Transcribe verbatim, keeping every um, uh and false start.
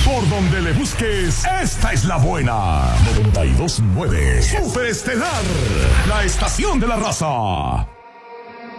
Por donde le busques, esta es la buena. noventa y dos punto nueve Superestelar, la estación de la raza.